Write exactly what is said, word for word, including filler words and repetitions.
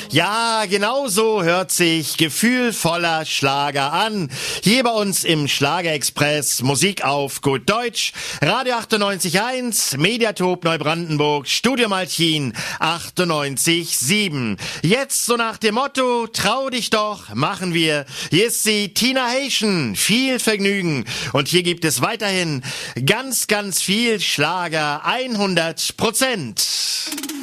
Ja, genau so hört sich gefühlvoller Schlager an. Hier bei uns im Schlagerexpress Musik auf gut Deutsch. Radio achtundneunzig Komma eins, Mediatop Neubrandenburg, Studio Malchin achtundneunzig Komma sieben. Jetzt so nach dem Motto, trau dich doch, machen wir. Hier ist sie, Tina Haschen. Viel Vergnügen. Und hier gibt es weiterhin ganz, ganz viel Schlager, hundert Prozent.